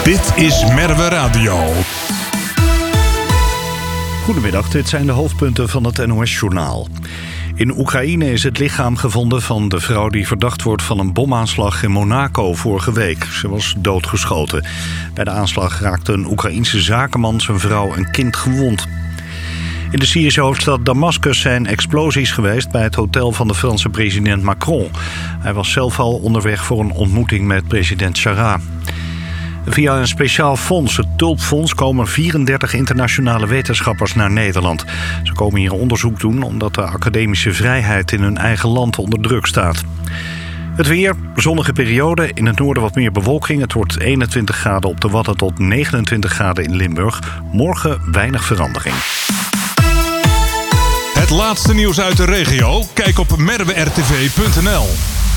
Dit is Merwe Radio. Goedemiddag, dit zijn de hoofdpunten van het NOS-journaal. In Oekraïne is het lichaam gevonden van de vrouw die verdacht wordt van een bomaanslag in Monaco vorige week. Ze was doodgeschoten. Bij de aanslag raakte een Oekraïense zakenman zijn vrouw en kind gewond. In de Syrische hoofdstad Damascus zijn explosies geweest bij het hotel van de Franse president Macron. Hij was zelf al onderweg voor een ontmoeting met president Chara. Via een speciaal fonds, het Tulpfonds, komen 34 internationale wetenschappers naar Nederland. Ze komen hier onderzoek doen omdat de academische vrijheid in hun eigen land onder druk staat. Het weer, zonnige periode, in het noorden wat meer bewolking. Het wordt 21 graden op de Wadden tot 29 graden in Limburg. Morgen weinig verandering. Het laatste nieuws uit de regio? Kijk op merwertv.nl.